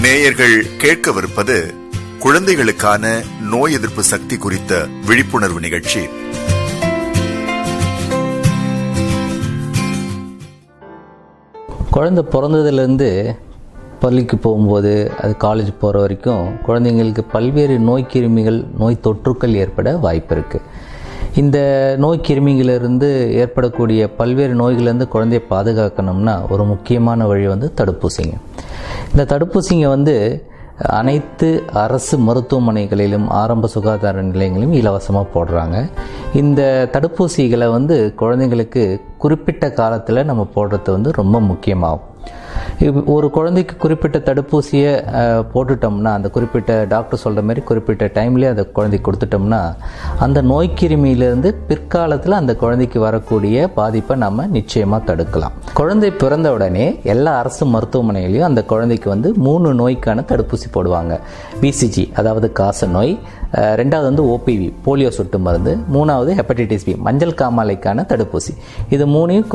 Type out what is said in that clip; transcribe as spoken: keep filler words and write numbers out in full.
நேயர்கள் கேட்கவிருப்பது குழந்தைகளுக்கான நோய் எதிர்ப்பு சக்தி குறித்த விழிப்புணர்வு நிகழ்ச்சி. குழந்தை பிறந்ததுலேருந்து பள்ளிக்கு போகும்போது அது காலேஜ் போகிற வரைக்கும் குழந்தைங்களுக்கு பல்வேறு நோய் கிருமிகள் நோய் தொற்றுக்கள் ஏற்பட வாய்ப்பு இருக்குது. இந்த நோய் கிருமிகளிலிருந்து ஏற்படக்கூடிய பல்வேறு நோய்களிலிருந்து குழந்தையை பாதுகாக்கணும்னா ஒரு முக்கியமான வழி வந்து தடுப்பூசிங்க. இந்த தடுப்பூசிங்க வந்து அனைத்து அரசு மருத்துவமனைகளிலும் ஆரம்ப சுகாதார நிலையங்களிலும் இலவசமாக போடுறாங்க. இந்த தடுப்பூசிகளை வந்து குழந்தைங்களுக்கு குறிப்பிட்ட காலத்தில் நம்ம போடுறது வந்து ரொம்ப முக்கியமாகும். ஒரு குழந்தைக்கு குறிப்பிட்ட தடுப்பூசியை போட்டுட்டோம்னா, அந்த குறிப்பிட்ட டாக்டர் சொல்கிற மாதிரி குறிப்பிட்ட டைம்லேயே அந்த குழந்தைக்கு கொடுத்துட்டோம்னா அந்த நோய்க்கிருமியிலேருந்து பிற்காலத்தில் அந்த குழந்தைக்கு வரக்கூடிய பாதிப்பை நம்ம நிச்சயமாக தடுக்கலாம். குழந்தை பிறந்த உடனே எல்லா அரசு மருத்துவமனையிலையும் அந்த குழந்தைக்கு வந்து மூணு நோய்க்கான தடுப்பூசி போடுவாங்க. பிசிஜி அதாவது காச நோய், ரெண்டாவது வந்து ஓபிவி போலியோ சொட்டு மருந்து, மூணாவது ஹெப்படைட்டிஸ் பி மஞ்சள் காமாலைக்கான தடுப்பூசி. இது மூணையும்